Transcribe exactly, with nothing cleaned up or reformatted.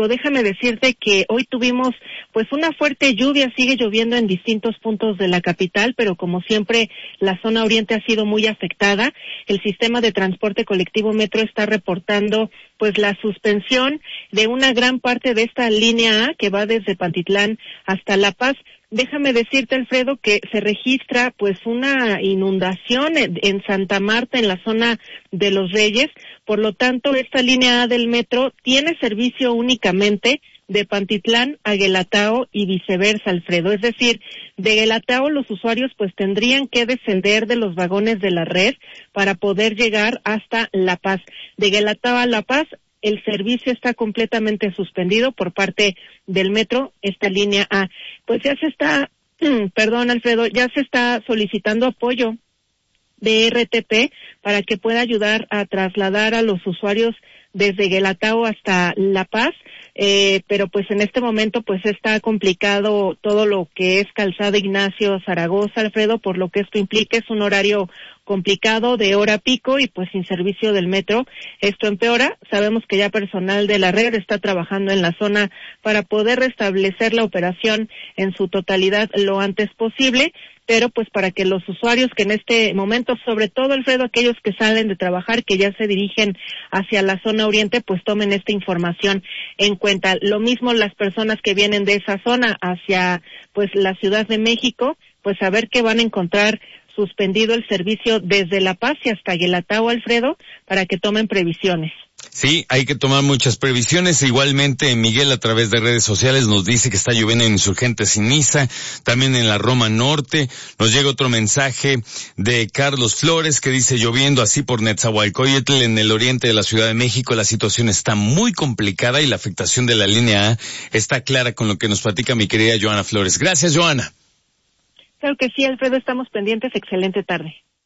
México. Déjame decirte que hoy tuvimos pues una fuerte lluvia, sigue lloviendo en distintos puntos de la capital, pero como siempre la zona oriente ha sido muy afectada. El sistema de transporte colectivo Metro está reportando pues la suspensión de una gran parte de esta línea A que va desde Pantitlán hasta La Paz. Déjame decirte, Alfredo, que se registra pues una inundación en, en Santa Marta, en la zona de Los Reyes. Por lo tanto, esta línea A del metro tiene servicio únicamente de Pantitlán a Guelatao y viceversa, Alfredo. Es decir, de Guelatao los usuarios pues tendrían que descender de los vagones de la red para poder llegar hasta La Paz. De Guelatao a La Paz, el servicio está completamente suspendido por parte del metro, esta línea A. Pues ya se está, perdón Alfredo, ya se está solicitando apoyo de R T P para que pueda ayudar a trasladar a los usuarios desde Guelatao hasta La Paz, eh, pero pues en este momento pues está complicado todo lo que es Calzada Ignacio Zaragoza, Alfredo, por lo que esto implica es un horario complicado de hora pico y pues sin servicio del metro. Esto empeora. Sabemos que ya personal de la red está trabajando en la zona para poder restablecer la operación en su totalidad lo antes posible, pero pues para que los usuarios que en este momento, sobre todo Alfredo, aquellos que salen de trabajar, que ya se dirigen hacia la zona oriente, pues tomen esta información en cuenta. Lo mismo las personas que vienen de esa zona hacia pues la Ciudad de México, pues saber que van a encontrar suspendido el servicio desde La Paz y hasta Guelatao, Alfredo, para que tomen previsiones. Sí, hay que tomar muchas previsiones. Igualmente, Miguel, a través de redes sociales nos dice que está lloviendo en Insurgentes y Niza, también en la Roma Norte. Nos llega otro mensaje de Carlos Flores que dice, lloviendo así por Netzahualcóyotl en el oriente de la Ciudad de México, la situación está muy complicada y la afectación de la línea A está clara con lo que nos platica mi querida Joana Flores. Gracias, Joana. Claro que sí, Alfredo, estamos pendientes. Excelente tarde.